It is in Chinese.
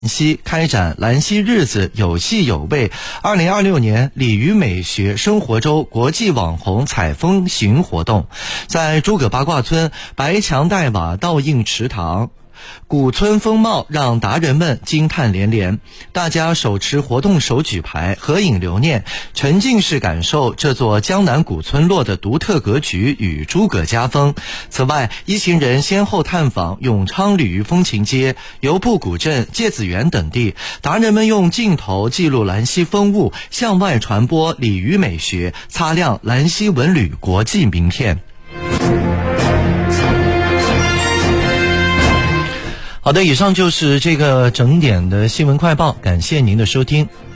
西开展兰溪日子有戏有味2026年鲤鱼美学生活周国际网红采风巡活动，在诸葛八卦村白墙黛瓦倒映池塘，古村风貌让达人们惊叹连连，大家手持活动手举牌合影留念，沉浸式感受这座江南古村落的独特格局与诸葛家风。此外，一行人先后探访永昌鲤鱼风情街、油铺古镇、芥子园等地，达人们用镜头记录兰溪风物，向外传播鲤鱼美学，擦亮兰溪文旅国际名片。好的，以上就是这个整点的新闻快报，感谢您的收听。